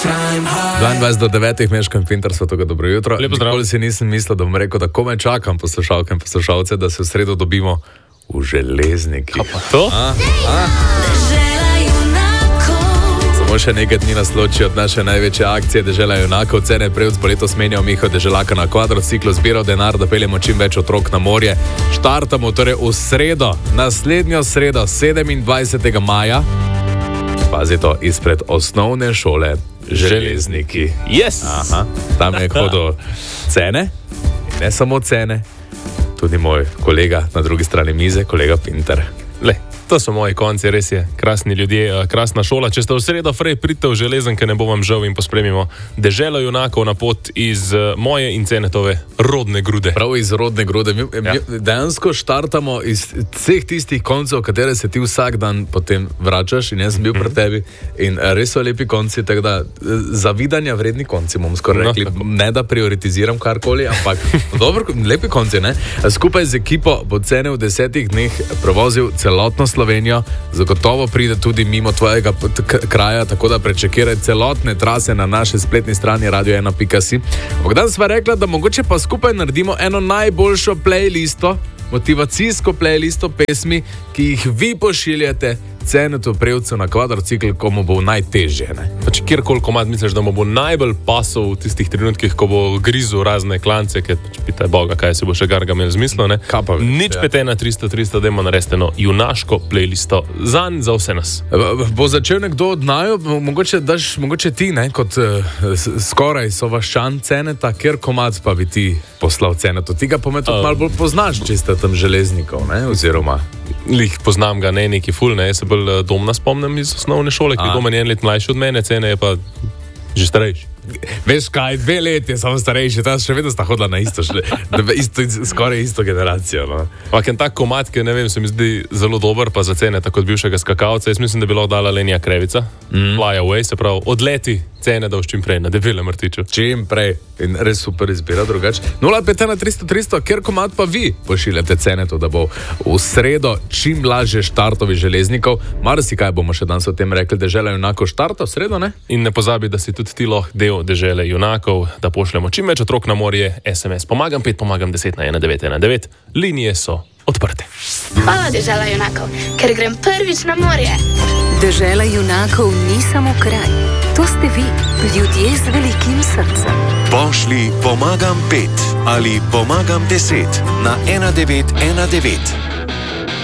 do 9 meškam Pinter, svetoga dobro jutro. Lepo zdrav. Nikoli si nisem mislil, da bom rekel, da komaj čakam poslušalke in poslušalce, da se v sredo dobimo v Železnikih. To? Samo še nekaj dni nas loči od naše največje akcije Dežela junakov. Cene prevc bo letos menjal Miho Deželaka na kvadrociklu, zbiral denar, da peljemo čim več otrok na morje. Štartamo torej v sredo, naslednjo sredo, 27. maja. Pazi to, izpred osnovne šole Železniki. Yes! Aha, tam je hodil Cene, in ne samo Cene, tudi moj kolega na drugi strani mize, kolega Pinter. To so moji konci, res je. Krasni ljudje, krasna šola. Če ste v sredo frej pridite v Železenke, ne bo vam žal in pospremimo Deželo junakov na pot iz moje in Cenetove rodne grude. Prav iz rodne grude. Dejansko štartamo iz vseh tistih koncev, katere se ti vsak dan potem vračaš, in jaz sem bil pri tebi in res so lepi konci, tako da zavidanja vredni konci, bomo skoraj rekli. Ne da prioritiziram karkoli, ampak dobro, lepi konci, ne? Skupaj z ekipo bo Cene v 10 dneh prevozil celotno Slovenijo, zagotovo pride tudi mimo tvojega kraja, tako da prečekiraj celotne trase na naši spletni strani radio1.si. Ampak danes sva rekla, da mogoče pa skupaj naredimo eno najboljšo playlisto, motivacijsko playlisto pesmi, ki jih vi pošiljate Cenetu prevcu na kvadrocikl, ko mu bo najtežje. Pač kjerkoli komad misliš, da mu bo najbolj pasal v tistih trenutkih, ko bo grizel razne klance, ker pitaj Boga, kaj se bo še Garga imel zmislo, ne? Nič 5 na 300, dajmo narediti eno junaško playlisto za vse nas. Bo začel nekdo od naju, mogoče ti, ne, kot skoraj sovaščan Ceneta, kjer komad pa bi ti poslal Cenetu. Ti ga pa me tudi malo bolj poznaš, če ste tam Železnikov, ne, oziroma... Lih poznam ga, ne neki ful, ne, jaz se bolj Domna spomnim iz osnovne šole, ki je Domen 1 let mlajši od mene, Cene je pa že starejši. Veš kaj, 2 leti je samo starejši, ta še vedno sta hodila na skoraj isto generacijo. No. Ampak en tak komad, ki ne vem, se mi zdi zelo dober, pa za Cene tako od bivšega skakalca, jaz mislim, da bi lahko dala Lenija Krevica, Fly Away, se pravi, odleti Cene, da už čim prej na debelem rtiču. Čim prej, in res super izbira drugače. 0,5 na 300, kjer komad pa vi pošiljate Cenetu, da bo v sredo čim lažje štartovi Železnikov. Marsikaj bomo še danes o tem rekli, Dežela junakov štarta v sredo, ne? In ne pozabi, da si tudi ti lahko del Dežele junakov, da pošljemo čim več otrok na morje, SMS pomagam 5, pomagam 10 na 1919. Linije so odprte. Hvala Dežela junakov, ker grem prvič na morje. Dežela junakov ni samo kraj, to ste vi, ljudje z velikim srcem. Pošli pomagam 5 ali pomagam 10 na 1919.